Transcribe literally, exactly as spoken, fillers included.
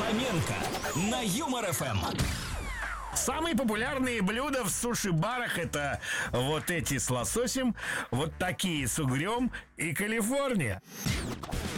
Фоменко на Юмор эф эм. Самые популярные блюда в суши-барах — это вот эти с лососем, вот такие с угрем и Калифорния.